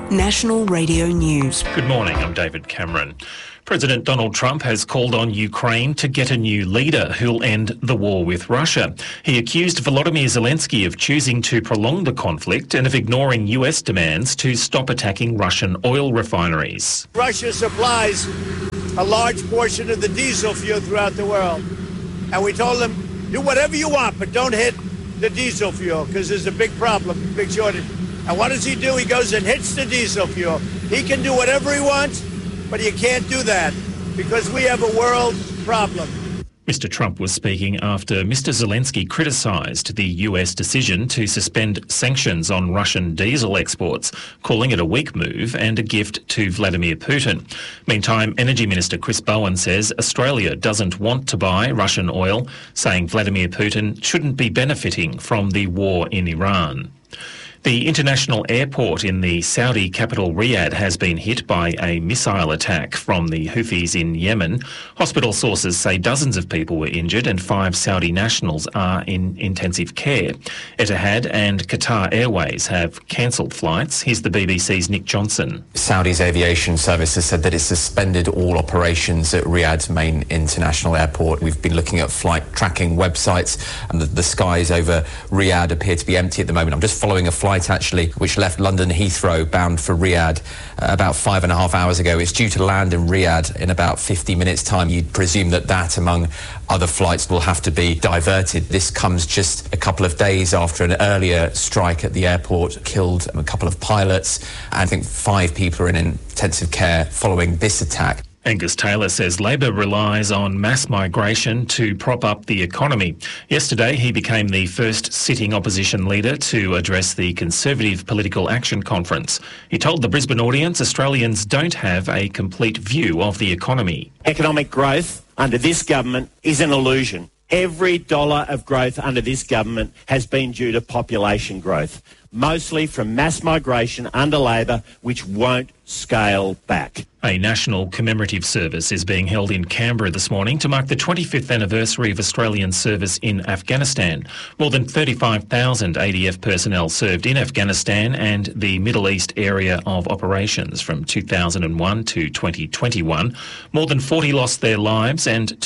National Radio News. Good morning, I'm David Cameron. President Donald Trump has called on Ukraine to get a new leader who'll end the war with Russia. He accused Volodymyr Zelensky of choosing to prolong the conflict and of ignoring US demands to stop attacking Russian oil refineries. Russia supplies a large portion of the diesel fuel throughout the world. And we told them, do whatever you want, but don't hit the diesel fuel because there's a big problem, big shortage. And what does he do? He goes and hits the diesel fuel. He can do whatever he wants, but you can't do that because we have a world problem. Mr. Trump was speaking after Mr. Zelensky criticised the US decision to suspend sanctions on Russian diesel exports, calling it a weak move and a gift to Vladimir Putin. Meantime, Energy Minister Chris Bowen says Australia doesn't want to buy Russian oil, saying Vladimir Putin shouldn't be benefiting from the war in Iran. The international airport in the Saudi capital Riyadh has been hit by a missile attack from the Houthis in Yemen. Hospital sources say dozens of people were injured and 5 Saudi nationals are in intensive care. Etihad and Qatar Airways have cancelled flights. Here's the BBC's Nick Johnson. Saudi's aviation service has said that it's suspended all operations at Riyadh's main international airport. We've been looking at flight tracking websites and the skies over Riyadh appear to be empty at the moment. I'm just following a flight actually, which left London Heathrow bound for Riyadh about 5.5 hours ago. It's due to land in Riyadh in about 50 minutes' time. You'd presume that among other flights will have to be diverted. This comes just a couple of days after an earlier strike at the airport killed a couple of pilots, and I think 5 people are in intensive care following this attack. Angus Taylor says Labor relies on mass migration to prop up the economy. Yesterday, he became the first sitting opposition leader to address the Conservative Political Action Conference. He told the Brisbane audience Australians don't have a complete view of the economy. Economic growth under this government is an illusion. Every dollar of growth under this government has been due to population growth, mostly from mass migration under Labor, which won't scale back. A national commemorative service is being held in Canberra this morning to mark the 25th anniversary of Australian service in Afghanistan. More than 35,000 ADF personnel served in Afghanistan and the Middle East area of operations from 2001 to 2021. More than 40 lost their lives and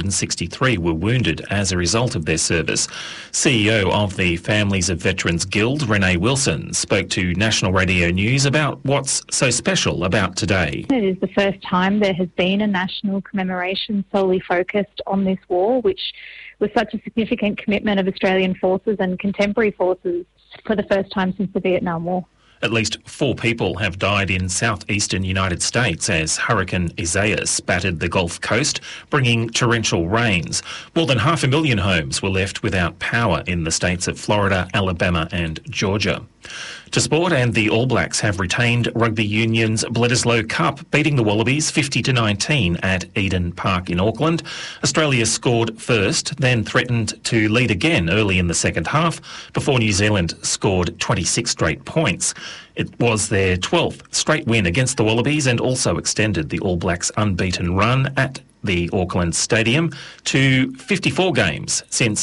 263 were wounded as a result of their service. CEO of the Families of Veterans Guild, Renee Wilson, spoke to National Radio News about what's so special about today. It is the first time there has been a national commemoration solely focused on this war, which was such a significant commitment of Australian forces and contemporary forces for the first time since the Vietnam War. At least 4 people have died in southeastern United States as Hurricane Isaias battered the Gulf Coast, bringing torrential rains. More than 500,000 homes were left without power in the states of Florida, Alabama and Georgia. To sport, and the All Blacks have retained Rugby Union's Bledisloe Cup, beating the Wallabies 50-19 at Eden Park in Auckland. Australia scored first, then threatened to lead again early in the second half, before New Zealand scored 26 straight points. It was their 12th straight win against the Wallabies and also extended the All Blacks' unbeaten run at the Auckland Stadium to 54 games since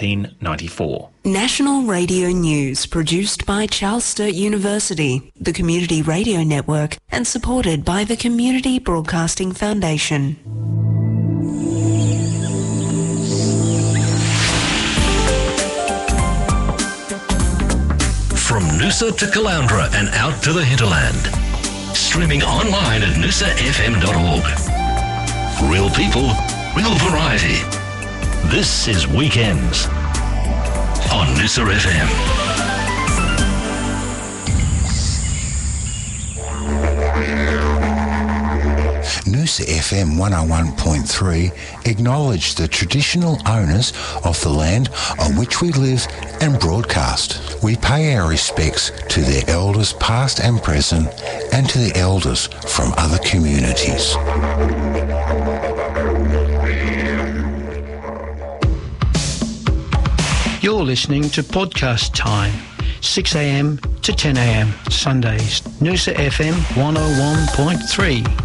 1994. National Radio News, produced by Charles Sturt University, the Community Radio Network, and supported by the Community Broadcasting Foundation. From Noosa to Caloundra and out to the hinterland. Streaming online at noosafm.org. Real people, real variety. This is Weekends on Noosa FM. Noosa FM 101.3 acknowledge the traditional owners of the land on which we live and broadcast. We pay our respects to their elders past and present and to the elders from other communities. You're listening to Podcast Time, 6 a.m. to 10 a.m. Sundays. Noosa FM 101.3.